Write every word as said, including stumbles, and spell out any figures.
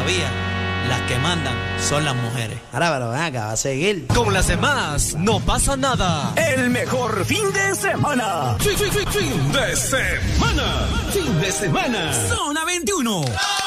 todavía las que mandan son las mujeres. Ahora, pero ven acá, va a seguir. Con las demás no pasa nada. El mejor fin de semana. Fin, fin, fin, fin de semana. Fin de semana. Zona veintiuno.